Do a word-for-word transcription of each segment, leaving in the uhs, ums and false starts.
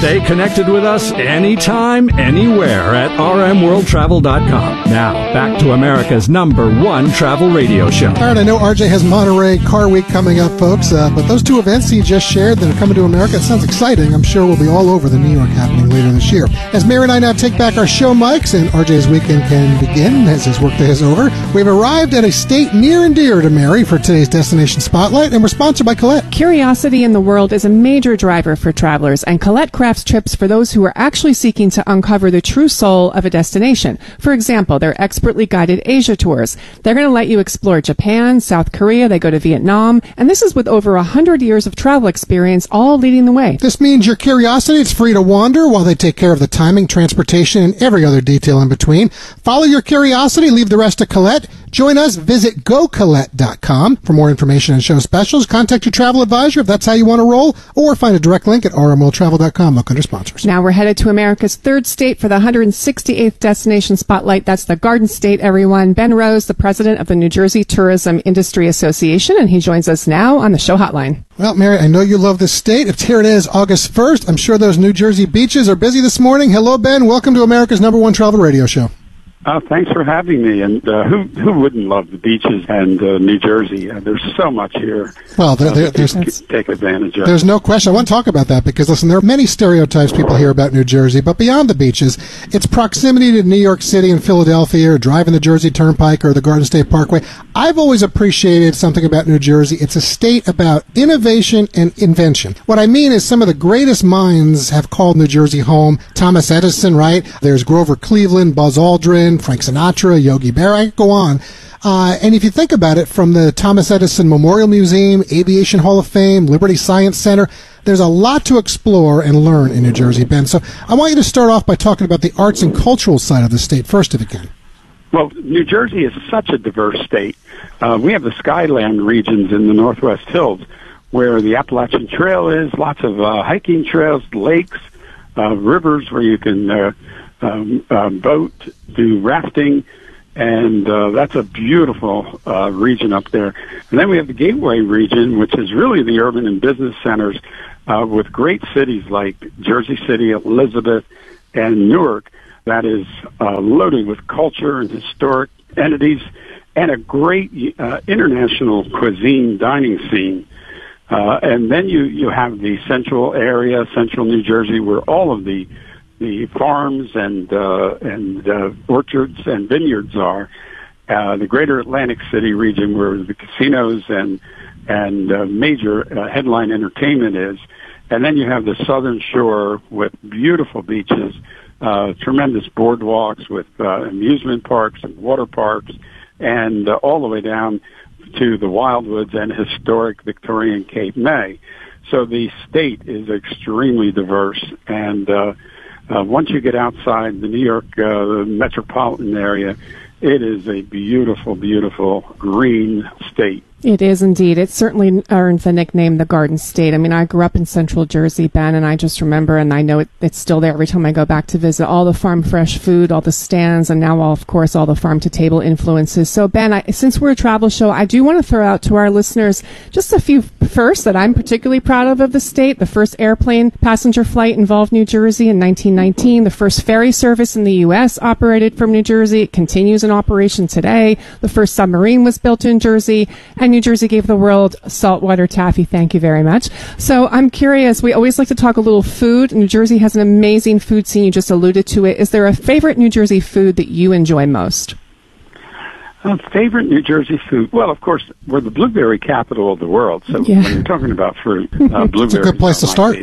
Stay connected with us anytime, anywhere at r m world travel dot com. Now, back to America's number one travel radio show. All right, I know R J has Monterey Car Week coming up, folks, uh, but those two events he just shared that are coming to America, it sounds exciting. I'm sure we'll be all over the New York happening later this year. As Mary and I now take back our show mics and R J's weekend can begin as his workday is over, we've arrived at a state near and dear to Mary for today's Destination Spotlight, and we're sponsored by Colette. Curiosity in the world is a major driver for travelers, and Colette crafts trips for those who are actually seeking to uncover the true soul of a destination. For example, their expertly guided Asia tours. They're going to let you explore Japan, South Korea, they go to Vietnam, and this is with over one hundred years of travel experience, all leading the way. This means your curiosity is free to wander while they take care of the timing, transportation, and every other detail in between. Follow your curiosity, leave the rest to Colette. Join us, visit go colette dot com. For more information and show specials, contact your travel advisor if that's how you want to roll, or find a direct link at r m world travel dot com. Look under sponsors. Now we're headed to America's third state for the one hundred sixty-eighth Destination Spotlight. That's the Garden State, everyone. Ben Rose, the president of the New Jersey Tourism Industry Association, and he joins us now on the show hotline. Well, Mary, I know you love this state. It's here it is, August first. I'm sure those New Jersey beaches are busy this morning. Hello, Ben. Welcome to America's number one travel radio show. Uh, thanks for having me. And uh, who who wouldn't love the beaches and uh, New Jersey? Uh, there's so much here. Well, there, there, uh, there's take advantage of. There's no question. I want to talk about that because, listen, there are many stereotypes people hear about New Jersey, but beyond the beaches, its proximity to New York City and Philadelphia, or driving the Jersey Turnpike or the Garden State Parkway. I've always appreciated something about New Jersey. It's a state about innovation and invention. What I mean is some of the greatest minds have called New Jersey home. Thomas Edison, right? There's Grover Cleveland, Buzz Aldrin, Frank Sinatra, Yogi Berra, I could go on. Uh, and if you think about it, from the Thomas Edison Memorial Museum, Aviation Hall of Fame, Liberty Science Center, there's a lot to explore and learn in New Jersey, Ben. So I want you to start off by talking about the arts and cultural side of the state first, if you can. Well, New Jersey is such a diverse state. Uh, we have the Skyland regions in the Northwest Hills, where the Appalachian Trail is, lots of uh, hiking trails, lakes, uh, rivers where you can uh, um, uh, boat, do rafting, and uh, that's a beautiful uh, region up there. And then we have the Gateway region, which is really the urban and business centers uh, with great cities like Jersey City, Elizabeth, and Newark. That is uh, loaded with culture and historic entities and a great uh, international cuisine dining scene. Uh, and then you, you have the central area, central New Jersey, where all of the the farms and uh, and uh, orchards and vineyards are. Uh, the greater Atlantic City region, where the casinos and and uh, major uh, headline entertainment is. And then you have the southern shore with beautiful beaches, uh, tremendous boardwalks with uh, amusement parks and water parks, and uh, all the way down to the Wildwoods and historic Victorian Cape May. So the state is extremely diverse, and uh, uh, once you get outside the New York uh, metropolitan area, it is a beautiful, beautiful green state. It is indeed. It certainly earned the nickname the Garden State. I mean, I grew up in Central Jersey, Ben, and I just remember, and I know it, it's still there every time I go back to visit, all the farm fresh food, all the stands, and now, all, of course, all the farm-to-table influences. So, Ben, I, since we're a travel show, I do want to throw out to our listeners just a few firsts that I'm particularly proud of of the state. The first airplane passenger flight involved New Jersey in nineteen nineteen. The first ferry service in the U S operated from New Jersey. It continues in operation today. The first submarine was built in Jersey, and New Jersey gave the world saltwater taffy. Thank you very much. So I'm curious, we always like to talk a little food. New Jersey has an amazing food scene. You just alluded to it. Is there a favorite New Jersey food that you enjoy most? Uh, favorite New Jersey food? Well, of course, we're the blueberry capital of the world. So yeah. when you're talking about fruit, uh, blueberries it's a good place to start.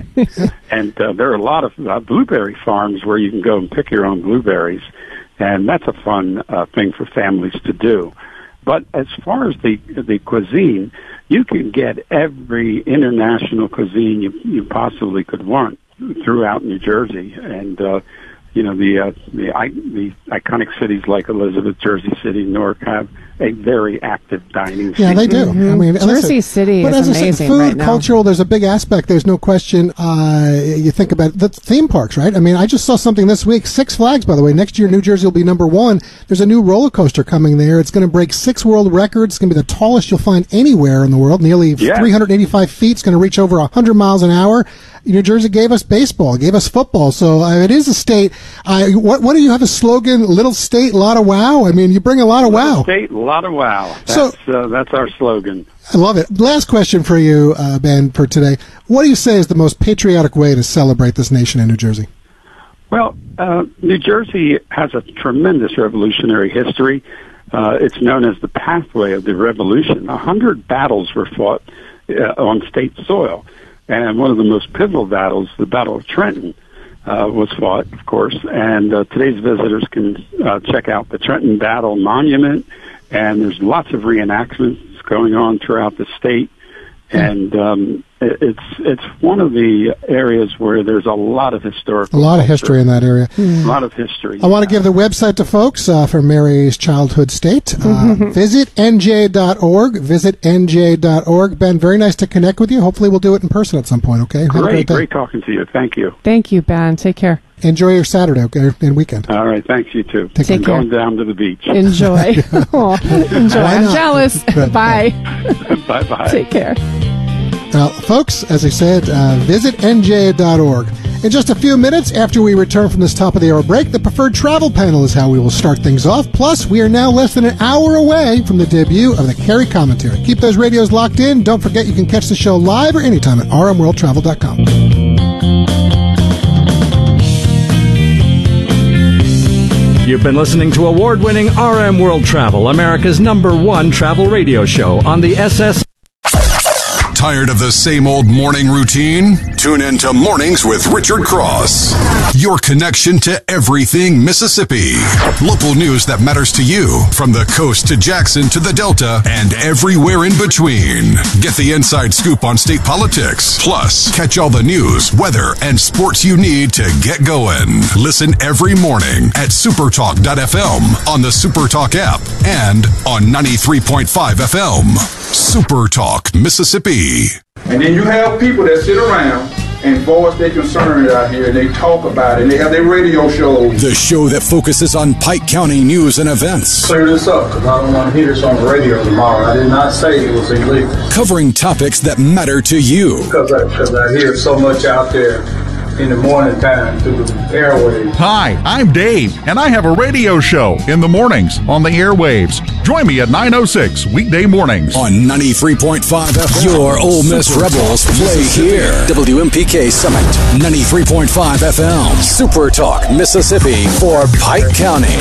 And uh, there are a lot of uh, blueberry farms where you can go and pick your own blueberries. And that's a fun uh, thing for families to do. But as far as the the cuisine, you can get every international cuisine you, you possibly could want throughout New Jersey. And, uh, you know, the, uh, the, I, the iconic cities like Elizabeth, Jersey City, Newark have a very active dining scene. Yeah, they do. Mm-hmm. I mean, Jersey listen, City but is as amazing I said, food, right now. cultural, there's a big aspect. There's no question. Uh, you think about the theme parks, right? I mean, I just saw something this week. Six Flags, by the way. Next year, New Jersey will be number one. There's a new roller coaster coming there. It's going to break six world records. It's going to be the tallest you'll find anywhere in the world, nearly yeah. three hundred eighty-five feet. It's going to reach over one hundred miles an hour. New Jersey gave us baseball, gave us football. So uh, it is a state. Uh, what, what do you have a slogan? Little state, lot of wow. I mean, you bring a lot of wow. Little state, lot of wow. That's, so uh, that's our slogan. I love it. Last question for you, uh, Ben, for today. What do you say is the most patriotic way to celebrate this nation in New Jersey? Well, uh, New Jersey has a tremendous revolutionary history. Uh, it's known as the pathway of the revolution. A hundred battles were fought uh, on state soil. And one of the most pivotal battles, the Battle of Trenton, uh, was fought, of course. And uh, today's visitors can uh, check out the Trenton Battle Monument. And there's lots of reenactments going on throughout the state. And um, it's it's one of the areas where there's a lot of historical A lot culture. of history in that area. A lot of history. I want to give the website to folks uh, for Mary's childhood state. Uh, visit N J dot org. Visit N J dot org. Ben, very nice to connect with you. Hopefully we'll do it in person at some point, okay? Have a Great, great day. great talking to you. Thank you. Thank you, Ben. Take care. Enjoy your Saturday okay, and weekend. All right, thanks, you too. Take Take I'm care. going down to the beach. Enjoy. Aw, enjoy. Why I'm not? jealous. Bye. Bye-bye. Take care. Well, folks, as I said, uh, visit N J dot org. In just a few minutes after we return from this top of the hour break, the preferred travel panel is how we will start things off. Plus, we are now less than an hour away from the debut of the Carey Commentary. Keep those radios locked in. Don't forget you can catch the show live or anytime at R M world travel dot com. You've been listening to award-winning R M World Travel, America's number one travel radio show on the S S. Tired of the same old morning routine? Tune in to Mornings with Richard Cross. Your connection to everything Mississippi. Local news that matters to you, from the coast to Jackson to the Delta and everywhere in between. Get the inside scoop on state politics. Plus, catch all the news, weather, and sports you need to get going. Listen every morning at supertalk dot f m, on the Supertalk app, and on ninety-three point five F M. Supertalk, Mississippi. And then you have people that sit around and voice their concerns out here, and they talk about it, and they have their radio shows. The show that focuses on Pike County news and events. Clear this up, because I don't want to hear this on the radio tomorrow. I did not say it was illegal. Covering topics that matter to you. Because I, because I hear so much out there in the morning time through the airwaves. Hi, I'm Dave, and I have a radio show in the mornings on the airwaves. Join me at nine oh six weekday mornings. On ninety-three point five F M. Your Ole Miss Rebels play here. W M P K Summit, ninety-three point five F M. Super Talk, Mississippi for Pike County.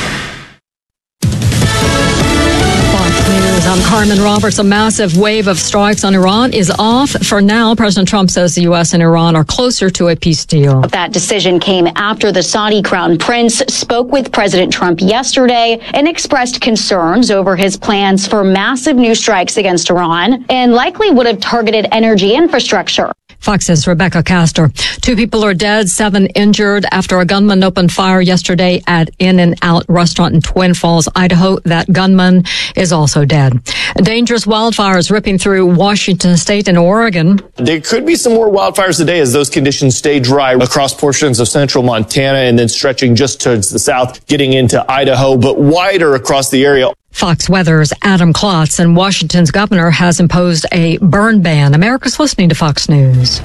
I'm Carmen Roberts. A massive wave of strikes on Iran is off. For now, President Trump says the U S and Iran are closer to a peace deal. That decision came after the Saudi crown prince spoke with President Trump yesterday and expressed concerns over his plans for massive new strikes against Iran and likely would have targeted energy infrastructure. Fox's Rebecca Castor. Two people are dead, seven injured after a gunman opened fire yesterday at In-N-Out restaurant in Twin Falls, Idaho. That gunman is also dead. Dangerous wildfires ripping through Washington State and Oregon. There could be some more wildfires today as those conditions stay dry across portions of central Montana and then stretching just towards the south, getting into Idaho, but wider across the area. Fox Weather's Adam Klotz, and Washington's governor has imposed a burn ban. America's listening to Fox News.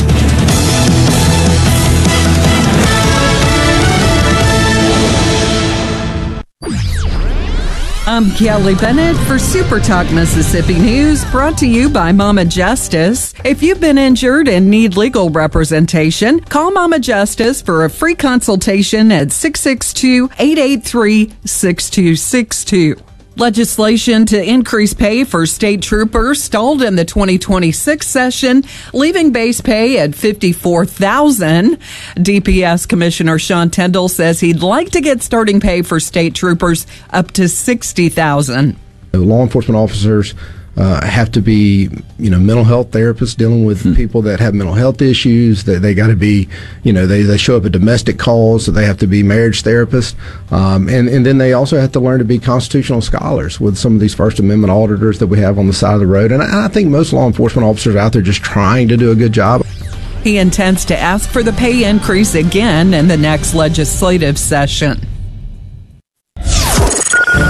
I'm Kelly Bennett for Super Talk Mississippi News, brought to you by Mama Justice. If you've been injured and need legal representation, call Mama Justice for a free consultation at six six two, eight eight three, six two six two. Legislation to increase pay for state troopers stalled in the twenty twenty-six session, leaving base pay at fifty-four thousand dollars. D P S Commissioner Sean Tindall says he'd like to get starting pay for state troopers up to sixty thousand dollars. Law enforcement officers uh, have to be, you know, mental health therapists dealing with mm-hmm. people that have mental health issues. That they, they got to be, you know, they, they show up at domestic calls, so they have to be marriage therapists. Um, and, and then they also have to learn to be constitutional scholars with some of these First Amendment auditors that we have on the side of the road. And I, I think most law enforcement officers are out there just trying to do a good job. He intends to ask for the pay increase again in the next legislative session.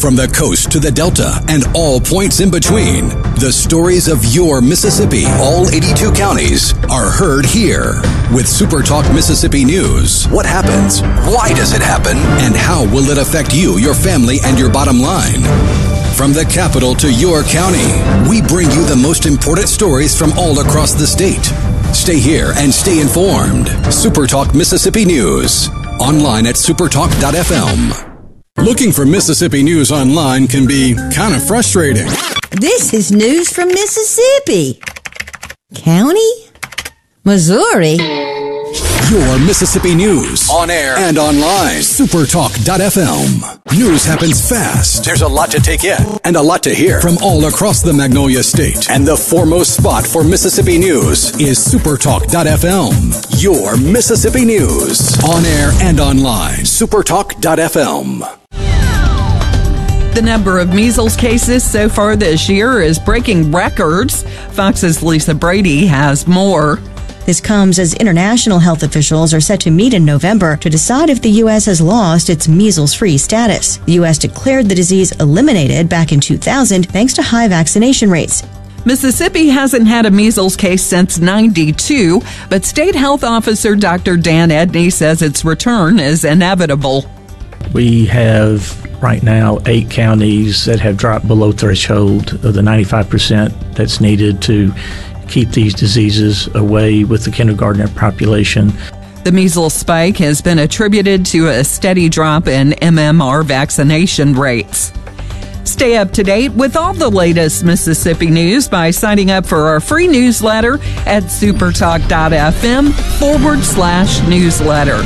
From the coast to the delta and all points in between, the stories of your Mississippi, all eighty-two counties, are heard here. With Super Talk Mississippi News, what happens? Why does it happen? And how will it affect you, your family, and your bottom line? From the capital to your county, we bring you the most important stories from all across the state. Stay here and stay informed. Super Talk Mississippi News. Online at supertalk dot f m. Looking for Mississippi news online can be kind of frustrating. This is news from Mississippi. County? Missouri? Your Mississippi news on air and online. supertalk dot f m. News happens fast. There's a lot to take in and a lot to hear from all across the Magnolia State. And the foremost spot for Mississippi news is supertalk dot f m. Your Mississippi news on air and online. supertalk dot f m. The number of measles cases so far this year is breaking records. Fox's Lisa Brady has more. This comes as international health officials are set to meet in November to decide if the U S has lost its measles-free status. The U S declared the disease eliminated back in two thousand thanks to high vaccination rates. Mississippi hasn't had a measles case since ninety-two, but State Health Officer Doctor Dan Edney says its return is inevitable. We have right now eight counties that have dropped below threshold of the ninety-five percent that's needed to keep these diseases away with the kindergartner population. The measles spike has been attributed to a steady drop in M M R vaccination rates. Stay up to date with all the latest Mississippi news by signing up for our free newsletter at supertalk dot f m forward slash newsletter.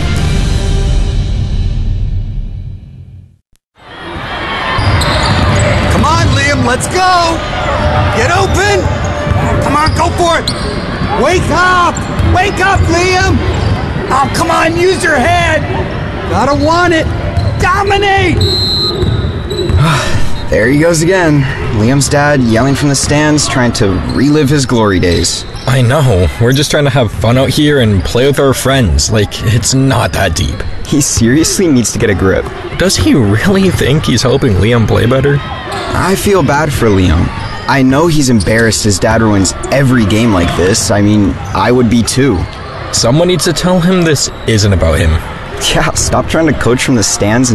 Come on, Liam, let's go! Get open! Come on, go for it! Wake up! Wake up, Liam! Oh, come on, use your head! Gotta want it! Dominate! There he goes again. Liam's dad yelling from the stands, trying to relive his glory days. I know. We're just trying to have fun out here and play with our friends. Like, it's not that deep. He seriously needs to get a grip. Does he really think he's helping Liam play better? I feel bad for Liam. I know he's embarrassed his dad ruins every game like this. I mean, I would be too. Someone needs to tell him this isn't about him. Yeah, stop trying to coach from the stands and